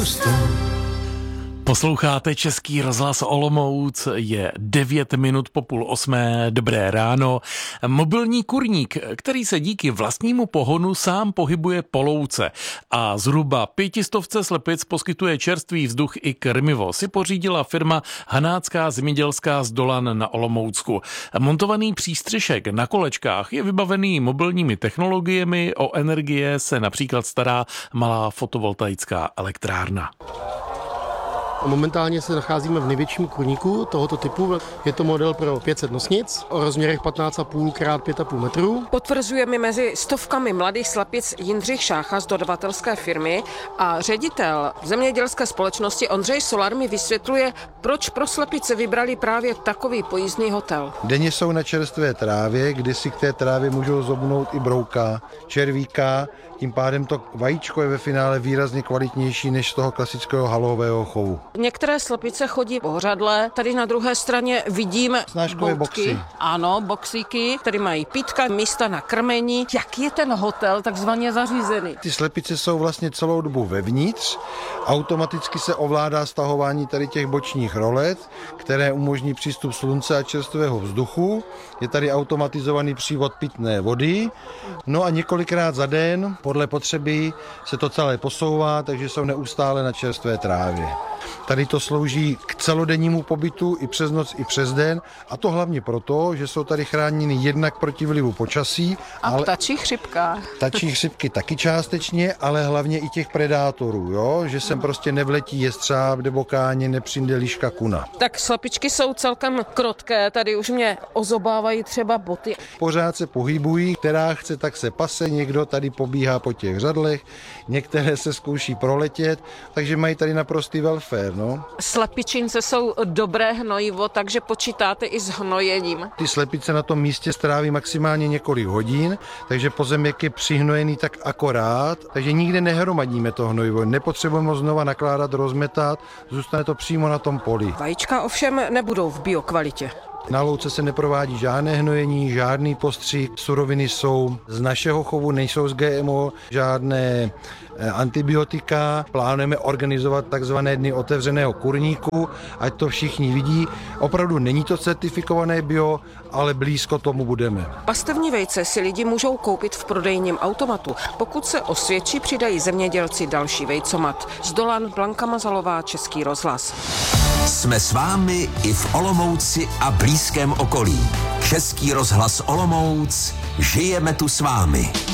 gusto. Posloucháte Český rozhlas Olomouc, je 9 minut po 7:30, dobré ráno. Mobilní kurník, který se díky vlastnímu pohonu sám pohybuje po louce a zhruba 500 slepic poskytuje čerstvý vzduch i krmivo, si pořídila firma Hanácká zemědělská z Dolan na Olomoucku. Montovaný přístřešek na kolečkách je vybavený mobilními technologiemi, o energie se například stará malá fotovoltaická elektrárna. Momentálně se nacházíme v největším kurníku tohoto typu. Je to model pro 500 nosnic o rozměrech 15,5 x 5,5 metrů. Potvrzuje mi mezi stovkami mladých slepic Jindřich Šácha z dodavatelské firmy a ředitel zemědělské společnosti Ondřej Solar mi vysvětluje, proč pro slepice vybrali právě takový pojízdný hotel. Denně jsou na čerstvé trávě, kdy si k té trávě můžou zobnout i brouka, červíka, tím pádem to vajíčko je ve finále výrazně kvalitnější než z toho klasického halového chovu. Některé slepice chodí pořadle, tady na druhé straně vidím snáškové boxy. Ano, boxíky, které mají pítka, místa na krmení. Jak je ten hotel takzvaně zařízený? Ty slepice jsou vlastně celou dobu vevnitř, automaticky se ovládá stahování tady těch bočních rolet, které umožní přístup slunce a čerstvého vzduchu. Je tady automatizovaný přívod pitné vody, no a několikrát za den podle potřeby se to celé posouvá, takže jsou neustále na čerstvé trávě. Tady to slouží k celodennímu pobytu i přes noc, i přes den, a to hlavně proto, že jsou tady chráněny jednak proti vlivu počasí. A ptačí chřipka. Ptačí chřipky taky částečně, ale hlavně i těch predátorů, jo? Že sem prostě nevletí jestřáb nebo káně, nepřijde liška kuna. Tak slepičky jsou celkem krotké, tady už mě ozobávají třeba boty. Pořád se pohybují, která chce, tak se pase, někdo tady pobíhá po těch řadlech, některé se zkouší proletět, takže mají tady naprostý welfare. No. Slepičince jsou dobré hnojivo, takže počítáte i s hnojením. Ty slepice na tom místě stráví maximálně několik hodin, takže pozemek je přihnojený tak akorát, takže nikde nehromadíme to hnojivo, nepotřebujeme ho znova nakládat, rozmetat, zůstane to přímo na tom poli. Vajíčka ovšem nebudou v biokvalitě. Na louce se neprovádí žádné hnojení, žádný postřik, suroviny jsou z našeho chovu, nejsou z GMO, žádné antibiotika. Plánujeme organizovat takzvané dny otevřeného kurníku, ať to všichni vidí. Opravdu není to certifikované bio, ale blízko tomu budeme. Pastevní vejce si lidi můžou koupit v prodejním automatu. Pokud se osvědčí, přidají zemědělci další vejcomat. Z Dolan Blanka Mazalová, Český rozhlas. Jsme s vámi i v Olomouci a blízkém okolí. Český rozhlas Olomouc, žijeme tu s vámi.